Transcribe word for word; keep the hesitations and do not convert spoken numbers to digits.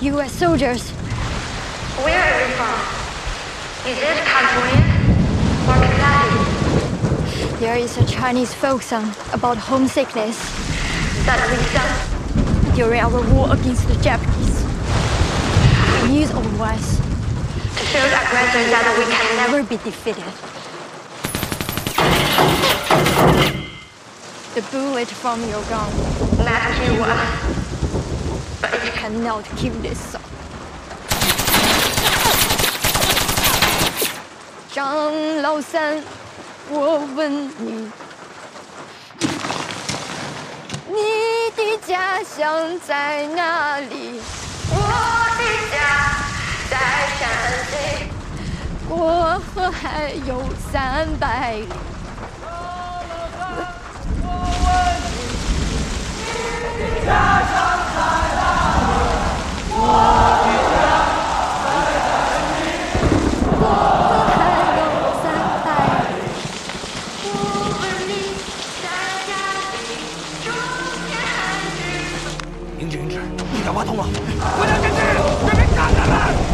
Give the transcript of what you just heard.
U S soldiers. Where are you from? Is it California or Kentucky? There is a Chinese folk song about homesickness That we sung. during our war against the Japanese. We knew otherwise To show the aggressors that we can never. never be defeated. The bullet from your gun Not kill us. But it can. cannot kill this soul. 张老三，我问你，你的家乡在哪里？ 我的家在山西。 过河还有三百里。还有三百里。 我问你，在家里种田还是？ 明智，明智，地点挖通了，国家监区，这边炸弹了！